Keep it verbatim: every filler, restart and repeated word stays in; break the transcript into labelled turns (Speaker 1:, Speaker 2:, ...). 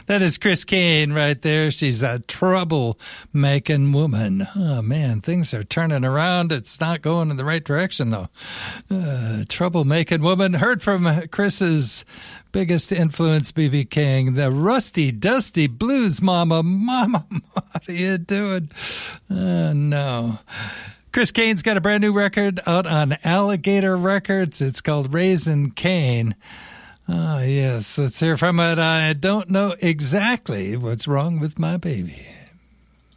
Speaker 1: That is Chris Kane right there. She's a trouble-making woman. Oh, man, things are turning around. It's not going in the right direction, though. Uh, trouble-making woman. Heard from Chris's biggest influence, B B King, the rusty, dusty blues mama. Mama, what are you doing? Oh, no. Chris Kane's got a brand new record out on Alligator Records. It's called Raisin Cane. Ah, yes, let's hear from it. I don't know exactly what's wrong with my baby.